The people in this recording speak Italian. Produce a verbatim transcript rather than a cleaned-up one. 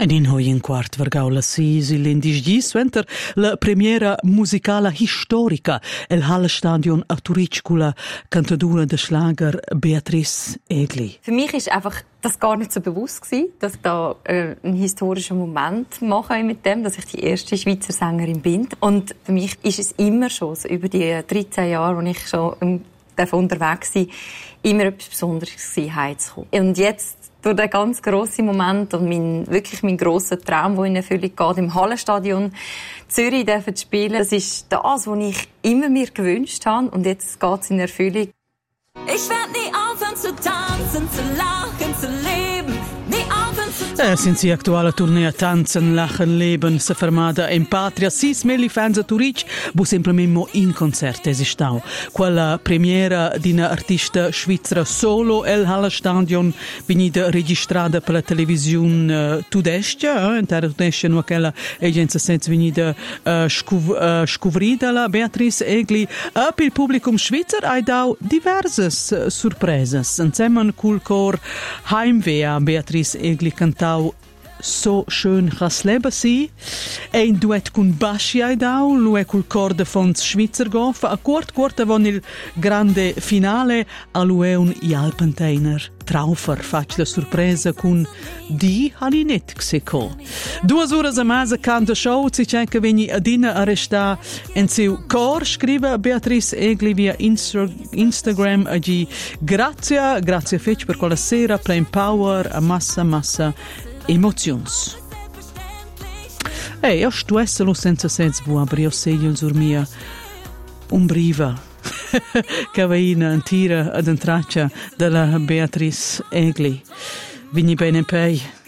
En in hoi in quart vergau la sisi l'indisgis venter la premiera musicala historica el Hallestadion a Turic con la cantadura de Schlager Beatrice Egli. Für mich ist einfach das gar nicht so bewusst gewesen, dass ich da äh, einen historischen Moment mache mit dem, dass ich die erste Schweizer Sängerin bin. Und für mich ist es immer schon, so über die dreizehn Jahre, wo ich schon ähm, unterwegs war, immer etwas Besonderes gewesen, heimzukommen. Und jetzt durch den ganz grossen Moment und mein, wirklich mein grosser Traum, der in Erfüllung geht, im Hallestadion Zürich zu spielen, das ist das, was ich immer mir gewünscht habe. Und jetzt geht es in Erfüllung. Ich werde nie aufhören zu tanzen, zu lachen, zu leben. Nie aufhören zu tanzen. Eh, since la attuale tournée Tanzen, Lachen, Leben se fermada in patria, sis meli fans a Turic, bu semplicemente in concert esistau. Quella premiera di una artista svizzera solo el Hallestadion venida registrata per la televisione uh, tudestia, eh, intera tudestia no quella agenza senza venida uh, scuv, uh, scovrida la Beatrice Egli. Uh, per il pubblico svizzer hai dau diverses uh, sorpresas. Insieme col cor Heimweh Beatrice Egli cantau So schön chas leben si. E in duet con Baschi Aidau, lui col cor de Fons Schweizer Goff, a quart quarta von il grande finale, a lui un Jalpenteiner Traufer, fac la sorpresa con di Halinet Xeco. Due ore a mese canta show, si c'è che veni adina a resta in seu cor, scrive Beatrice Egli via Insta- Instagram, a gi grazie, grazie fec per quella sera, plain power, a massa, massa emozions. Ehi, io sto essendo senza senso buono, però io seglio sur mia umbriva che va in un tira ad entraccia della Beatrice Egli. Vigni bene pei.